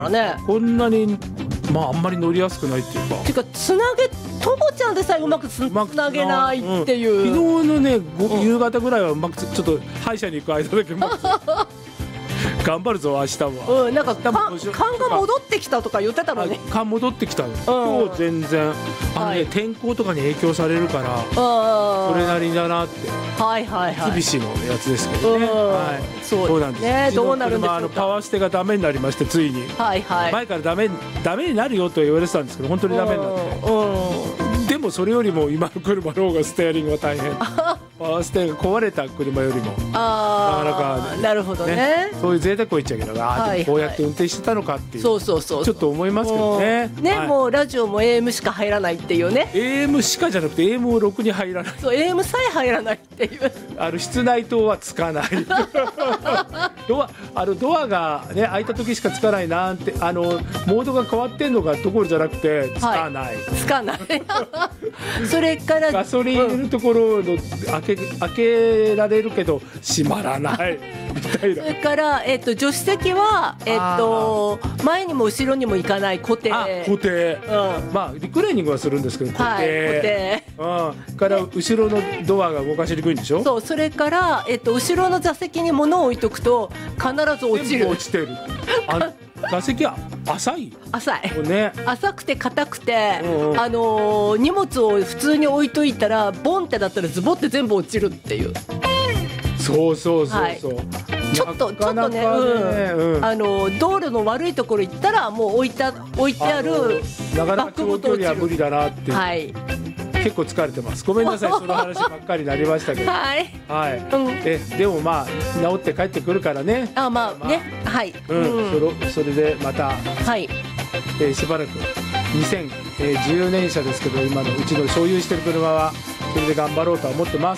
ね。 こんなにまああんまり乗りやすくないっていうか。 ていうかともちゃんでさえうまくつなげないっていう、 昨日のね夕方ぐらいはうまくちょっと歯医者に行く間だけうまく頑張るぞ明日は。 なんか勘が戻ってきたとか言ってたのに。 勘戻ってきたの。今日全然天候とかに影響されるからそれなりだなって。 はいはいはい。 三菱のやつですけどね。そうなんですね。 どうなるんでしょうか。 パワーステがダメになりましてついに。前からダメになるよと言われてたんですけど本当にダメになって。でもそれよりも今の車の方がステアリングは大変。パワーステが壊れた車よりもなかなか。 なるほどね。 そういう贅沢を言っちゃうけど、でもこうやって運転してたのかっていう。ちょっと思いますけどね。 もうラジオも AM しか入らないっていうね。 AM しかじゃなくて AM をろくに入らない。 そう AM さえ入らないっていう。 室内灯はつかない。ドアがね開いた時しかつかないなんてモードが変わってんのかどころじゃなくてつかない。 つかない。それからガソリン入れるところの開けられるけど閉まらないみたいな。 それから助手席は前にも後ろにも行かない固定。 固定。まあリクレーニングはするんですけど固定。から後ろのドアが動かしにくいんでしょ。 そう。それから後ろの座席に物を置いとくと必ず落ちる。 落ちてる。座席は浅いね。浅くて硬くて荷物を普通に置いといたらボンってだったらズボって全部落ちるっていう。 そうちょっとね、道路の悪いところ行ったらもう置いてあるなかなか長距離は無理だなって結構疲れてます。ごめんなさいその話ばっかりになりましたけど。でもまあ治って帰ってくるからね。それでまたしばらく2010年車ですけど今のうちの所有してる車はそれで頑張ろうとは思ってます。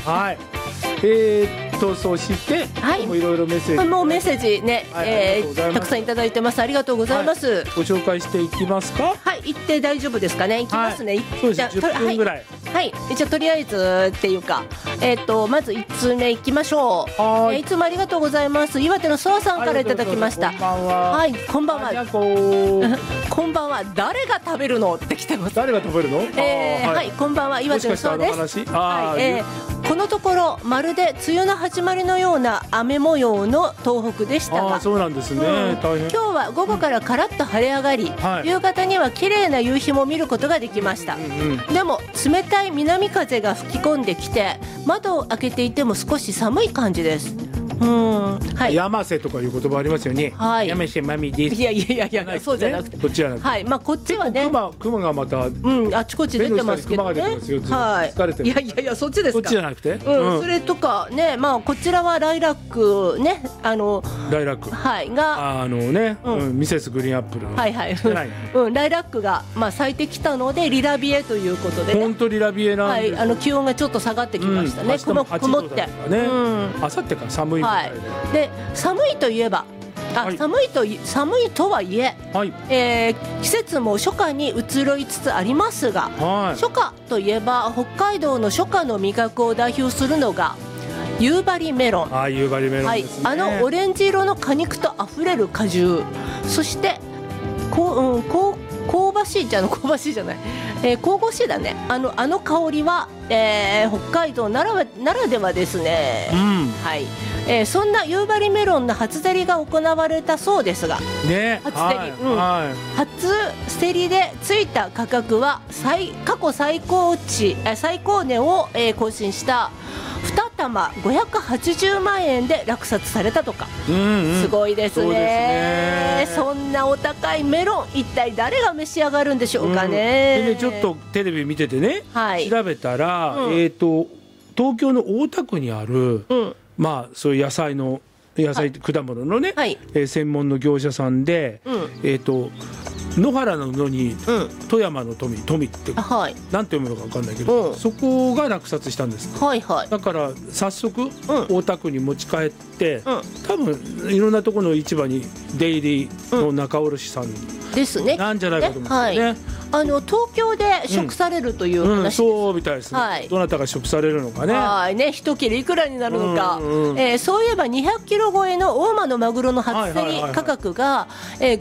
そしてもういろいろメッセージもうメッセージねたくさんいただいてます。ありがとうございます。 ご紹介していきますか。 行って大丈夫ですかね。行きますね。 そうです。10分ぐらい。 じゃあとりあえずっていうかまず1通目いきましょう。いつもありがとうございます。岩手のソワさんからいただきました。こんばんは。こんばんは。誰が食べるのって来てます。 誰が食べるの。 こんばんは岩手のソワです。このところまるで梅雨の始まりのような雨模様の東北でしたが、 そうなんですね。大変。 今日は午後からカラッと晴れ上がり、夕方には綺麗な夕日も見ることができました。でも冷たい南風が吹き込んできて窓を開けていても少し寒い感じです。 山瀬とかいう言葉ありますよね。山瀬まみです。 いやそうじゃなくてこっちじゃなくてこっちはね熊がまたあちこち出てますけどね。 疲れてる。 いやそっちですか。 こっちじゃなくてそれとかねこちらはライラックねライラックがミセスグリーンアップルのライラックが咲いてきたのでリラビエということで本当リラビエなんです。 気温がちょっと下がってきましたね。曇ってあさってから寒い。 で寒いといえば寒いとはいえ季節も初夏に移ろいつつありますが、初夏といえば北海道の初夏の味覚を代表するのが夕張メロン。 夕張メロンですね。 オレンジ色の果肉とあふれる果汁、そして香ばしいじゃない香ばしいだね。あの香りは、北海道ならではですね。そんな夕張メロンの初競りが行われたそうですが、初競りでついた価格は過去最高値を、更新した2玉580万円で落札されたとか。すごいですね。そんなお高いメロン一体誰が召し上がるんでしょうかね。 でちょっとテレビ見ててね調べたら東京の大田区にあるそういう野菜果物のね専門の業者さんで野原の野に富山の富ってなんて読むのか分かんないけどそこが落札したんです。だから早速大田区に持ち帰って多分いろんなところの市場に出入りの仲卸さんですねなんじゃないかと思うんですよね。 東京で食されるという話です。 そうみたいですね。どなたが食されるのかね。 一切れいくらになるのか。そういえば200キロ超えの大間のマグロの初競り価格が